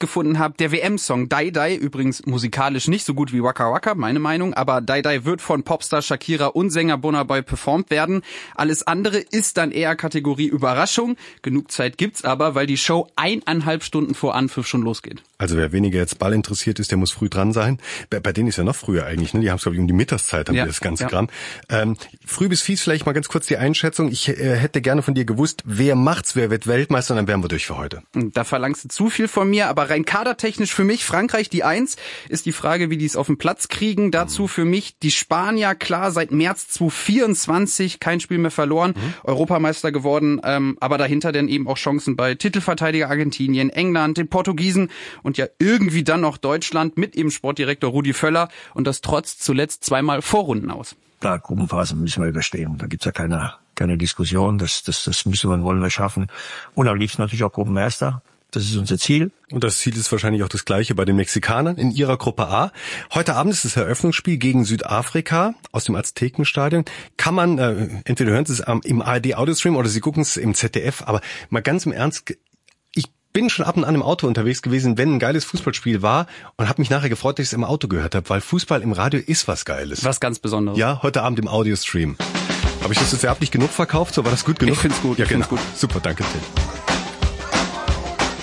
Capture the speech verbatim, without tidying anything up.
rausgefunden habe, der W M-Song Die Die, übrigens musikalisch nicht so gut wie Waka Waka, meine Meinung, aber Die Die wird von Popstar Shakira und Sänger Burna Boy performt werden. Alles andere ist dann eher Kategorie Überraschung. Genug Zeit gibt's aber, weil die Show eineinhalb Stunden vor Anpfiff schon losgeht. Also wer weniger jetzt Ball interessiert ist, der muss früh dran sein. Bei, bei denen ist ja noch früher eigentlich, ne? Die haben es, glaube ich, um die Mittagszeit haben ja, die das ganze ja. Kram. Ähm, früh bis fies, vielleicht mal ganz kurz die Einschätzung. Ich äh, hätte gerne von dir gewusst, wer macht's, wer wird Weltmeister, und dann wären wir durch für heute. Da verlangst du zu viel von mir, aber rein kadertechnisch für mich Frankreich die Eins. Ist die Frage, wie die es auf den Platz kriegen. Dazu für mich die Spanier, klar, seit März zweitausendvierundzwanzig kein Spiel mehr verloren, mhm. Europameister geworden, ähm, aber dahinter dann eben auch Chancen bei Titelverteidiger Argentinien, England, den Portugiesen und ja irgendwie dann noch Deutschland mit eben Sportdirektor Rudi Völler und das trotz zuletzt zweimal Vorrunden aus. Klar, Gruppenphase müssen wir überstehen. Da gibt's ja keine, keine Diskussion. Das, das, das müssen wir und wollen wir schaffen. Und am liebsten natürlich auch Gruppenmeister. Das ist unser Ziel. Und das Ziel ist wahrscheinlich auch das gleiche bei den Mexikanern in ihrer Gruppe A. Heute Abend ist das Eröffnungsspiel gegen Südafrika aus dem Aztekenstadion. Kann man, äh, entweder hören Sie es im A R D-Audiostream oder Sie gucken es im Z D F, aber mal ganz im Ernst, ich bin schon ab und an im Auto unterwegs gewesen, wenn ein geiles Fußballspiel war, und habe mich nachher gefreut, dass ich es im Auto gehört habe, weil Fußball im Radio ist was Geiles. Was ganz Besonderes. Ja, heute Abend im Audiostream. Habe ich das jetzt werblich genug verkauft? So, war das gut genug? Ich find's gut. Ja, ich genau. find's gut. Super, danke, Tim.